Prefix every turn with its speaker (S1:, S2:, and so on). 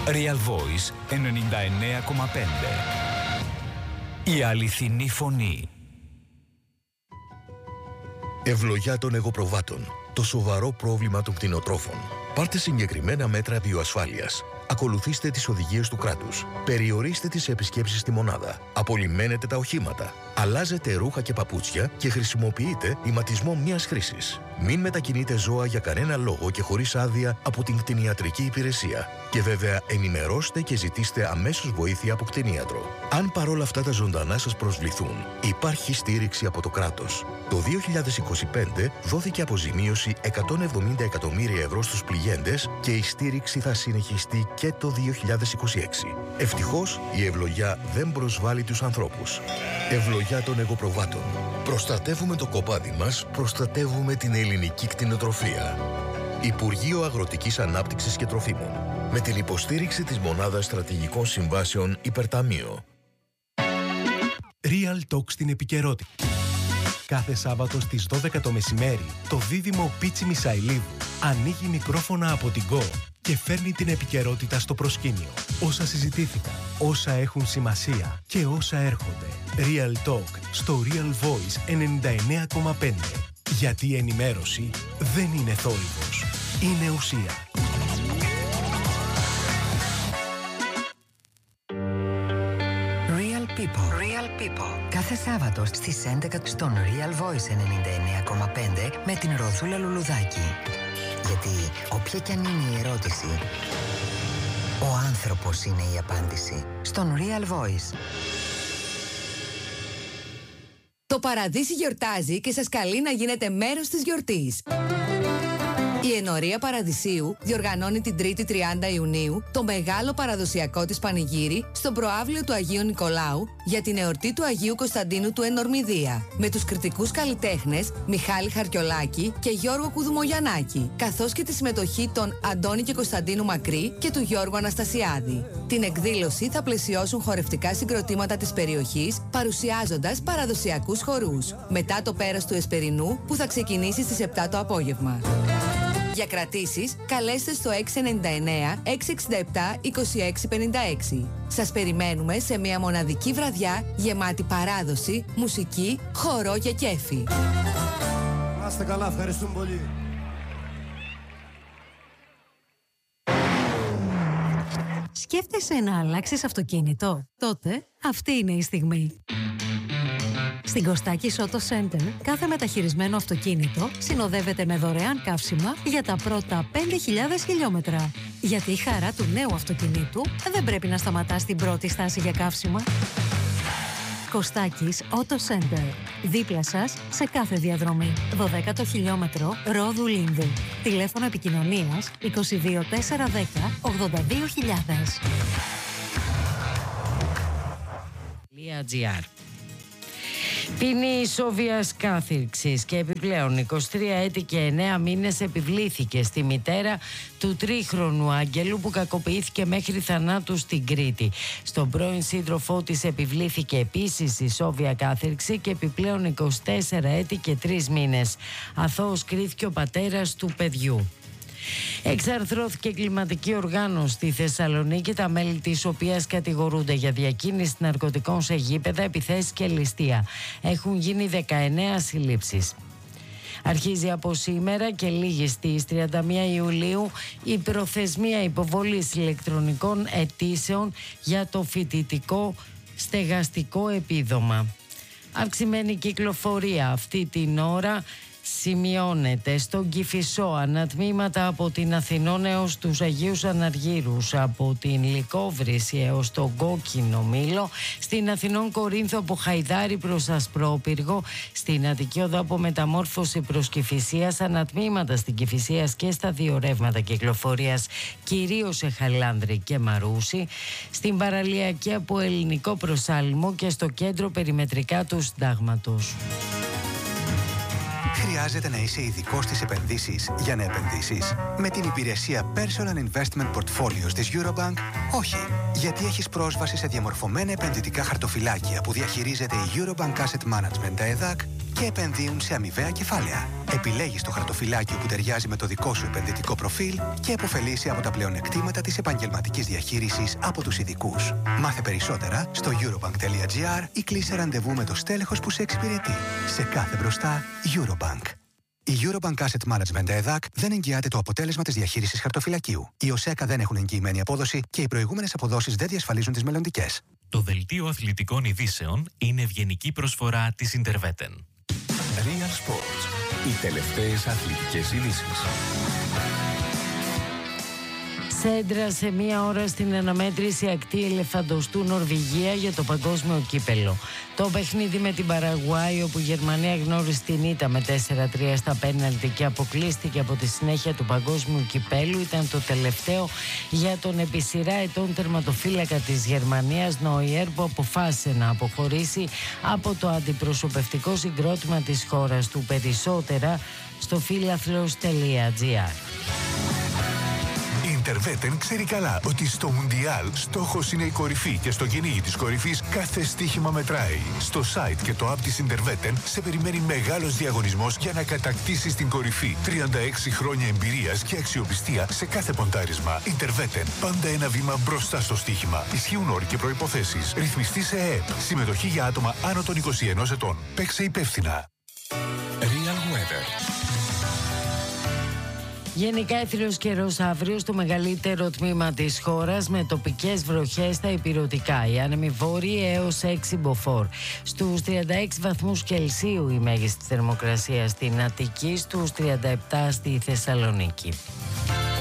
S1: Real Voice 99,5. Η αληθινή φωνή.
S2: Ευλογιά των εγωπροβάτων. Το σοβαρό πρόβλημα των κτηνοτρόφων. Πάρτε συγκεκριμένα μέτρα βιοασφάλειας. Ακολουθήστε τις οδηγίες του κράτους. Περιορίστε τις επισκέψεις στη μονάδα. Απολυμμένετε τα οχήματα. Αλλάζετε ρούχα και παπούτσια και χρησιμοποιείτε ηματισμό μιας χρήσης. Μην μετακινείτε ζώα για κανένα λόγο και χωρίς άδεια από την κτηνιατρική υπηρεσία. Και βέβαια ενημερώστε και ζητήστε αμέσως βοήθεια από κτηνίατρο. Αν παρόλα αυτά τα ζωντανά σας προσβληθούν, υπάρχει στήριξη από το κράτος. Το 2025 δόθηκε αποζημίωση 170 εκατομμύρια ευρώ στους πληγέντες και η στήριξη θα συνεχιστεί και το 2026. Ευτυχώς η ευλογιά δεν προσβάλλει τους ανθρώπους. Ευλογιά των εγωπροβάτων. Προστατεύουμε το κοπάδι μας, προστατεύουμε την ελληνική κτηνοτροφία. Υπουργείο Αγροτικής Ανάπτυξης και Τροφίμων. Με την υποστήριξη της Μονάδας Στρατηγικών Συμβάσεων Υπερταμείο.
S3: Real Talk στην επικαιρότητα. Κάθε Σάββατο στις 12 το μεσημέρι, το δίδυμο Πίτσι Μισαηλίδου ανοίγει μικρόφωνα από την Go και φέρνει την επικαιρότητα στο προσκήνιο. Όσα συζητήθηκαν, όσα έχουν σημασία και όσα έρχονται. Real Talk στο Real Voice 99,5. Γιατί η ενημέρωση δεν είναι θόρυβος, είναι ουσία.
S4: Real People. Real People. Κάθε Σάββατο στις 11 στον Real Voice 99,5 με την Ροδούλα Λουλουδάκη. Γιατί όποια κι αν είναι η ερώτηση, ο άνθρωπος είναι η απάντηση. Στον Real Voice.
S5: Το Παραδείσι γιορτάζει και σας καλεί να γίνετε μέρος της γιορτής. Η Ενορία Παραδεισίου διοργανώνει την 3η 30 Ιουνίου το μεγάλο παραδοσιακό της πανηγύρι στον προαύλιο του Αγίου Νικολάου για την εορτή του Αγίου Κωνσταντίνου του Ενορμηδία, με τους κριτικούς καλλιτέχνες Μιχάλη Χαρκιολάκη και Γιώργο Κουδουμογιαννάκη, καθώς και τη συμμετοχή των Αντώνη και Κωνσταντίνου Μακρύ και του Γιώργου Αναστασιάδη. Την εκδήλωση θα πλαισιώσουν χορευτικά συγκροτήματα της περιοχής, παρουσιάζοντας παραδοσιακούς χορούς, μετά το πέρας του Εσπερινού που θα ξεκινήσει στις 7 το απόγευμα. Για κρατήσεις, καλέστε στο 699-667-2656. Σας περιμένουμε σε μια μοναδική βραδιά γεμάτη παράδοση, μουσική, χορό και κέφι.
S6: Να είστε καλά, ευχαριστούμε πολύ.
S7: Σκέφτεσαι να αλλάξεις αυτοκίνητο? Τότε αυτή είναι η στιγμή. Στην Κωστάκης Auto Center, κάθε μεταχειρισμένο αυτοκίνητο συνοδεύεται με δωρεάν καύσιμα για τα πρώτα 5.000 χιλιόμετρα. Γιατί η χαρά του νέου αυτοκινήτου δεν πρέπει να σταματά στην πρώτη στάση για καύσιμα. Κωστάκης Auto Center. Δίπλα σας σε κάθε διαδρομή. 12ο χιλιόμετρο Ρόδου Λίνδου. Τηλέφωνο επικοινωνίας 22 410 82.000.
S8: Ποινή ισόβιας κάθυρξης και επιπλέον 23 έτη και 9 μήνες επιβλήθηκε στη μητέρα του τρίχρονου Άγγελου που κακοποιήθηκε μέχρι θανάτου στην Κρήτη. Στον πρώην σύντροφό της επιβλήθηκε επίσης ισόβια κάθυρξη και επιπλέον 24 έτη και 3 μήνες. Αθώος κρίθηκε ο πατέρας του παιδιού. Εξαρθρώθηκε κλιματική οργάνωση στη Θεσσαλονίκη, τα μέλη της οποίας κατηγορούνται για διακίνηση ναρκωτικών σε γήπεδα, επιθέσεις και ληστεία. Έχουν γίνει 19 συλλήψεις. Αρχίζει από σήμερα και λήγει στις 31 Ιουλίου η προθεσμία υποβολής ηλεκτρονικών αιτήσεων για το φοιτητικό στεγαστικό επίδομα. Αυξημένη κυκλοφορία αυτή την ώρα σημειώνεται στον Κηφισό, ανατμήματα από την Αθηνών έως τους Αγίους Αναργύρους, από την Λυκόβρηση έως τον Κόκκινο Μήλο, στην Αθηνών Κορίνθου από Χαϊδάρι προς Ασπρόπυργο, στην Αττική Οδό από Μεταμόρφωση προς Κηφισίας, ανατμήματα στην Κηφισίας και στα δύο ρεύματα κυκλοφορίας, κυρίως σε Χαλάνδρη και Μαρούσι, στην Παραλιακή από Ελληνικό προς Άλυμο και στο κέντρο περιμετρικά του Συντάγματος.
S9: Χρειάζεται να είσαι ειδικός στις επενδύσεις για να επενδύσεις? Με την υπηρεσία Personal Investment Portfolios της Eurobank, όχι. Γιατί έχεις πρόσβαση σε διαμορφωμένα επενδυτικά χαρτοφυλάκια που διαχειρίζεται η Eurobank Asset Management, τα ΕΔΑΚ, και επενδύουν σε αμοιβαία κεφάλαια. Επιλέγεις το χαρτοφυλάκιο που ταιριάζει με το δικό σου επενδυτικό προφίλ και επωφελείσαι από τα πλεονεκτήματα της επαγγελματικής διαχείρισης από τους ειδικούς. Μάθε περισσότερα στο eurobank.gr ή κλείσε ραντεβού με το στέλεχος που σε εξυπηρετεί. Σε κάθε μπροστά, Eurobank. Η Eurobank Asset Management EDAC δεν εγγυάται το αποτέλεσμα της διαχείρισης χαρτοφυλακίου. Οι ΟΣΕΚΑ δεν έχουν εγγυημένη απόδοση και οι προηγούμενες αποδόσεις δεν διασφαλίζουν τις μελλοντικές.
S10: Το δελτίο αθλητικών ειδήσεων είναι ευγενική προσφορά της Interveten.
S1: Real Sports. Οι τελευταίες αθλητικές ειδήσεις.
S8: Σέντρα σε μία ώρα στην αναμέτρηση ακτή ελεφαντοστού Νορβηγία για το παγκόσμιο κύπελο. Το παιχνίδι με την Παραγουάη, όπου η Γερμανία γνώρισε την ήττα με 4-3 στα πέναλτι και αποκλείστηκε από τη συνέχεια του παγκόσμιου κυπέλου, ήταν το τελευταίο για τον επί σειρά ετών τερματοφύλακα της Γερμανίας Νόιερ, που αποφάσισε να αποχωρήσει από το αντιπροσωπευτικό συγκρότημα της χώρας του. Περισσότερα στο φίλαθλος.gr.
S11: Η Interveten ξέρει καλά ότι στο Μουντιάλ στόχος είναι η κορυφή και στο κυνήγι της κορυφής κάθε στοίχημα μετράει. Στο site και το app της Interveten σε περιμένει μεγάλος διαγωνισμός για να κατακτήσεις την κορυφή. 36 χρόνια εμπειρίας και αξιοπιστία σε κάθε ποντάρισμα. Interveten. Πάντα ένα βήμα μπροστά στο στοίχημα. Ισχύουν όροι και προϋποθέσεις. Ρυθμιστή σε ΕΕΠ. Συμμετοχή για άτομα άνω των 21 ετών. Παίξε υπεύθυνα.
S1: Real Weather.
S8: Γενικά έθριος καιρός αύριο στο μεγαλύτερο τμήμα της χώρας, με τοπικές βροχές στα ηπειρωτικά. Οι άνεμοι βόρειοι έως 6 μποφόρ. Στους 36 βαθμούς Κελσίου η μέγιστη θερμοκρασία στην Αττική, στους 37 στη Θεσσαλονίκη.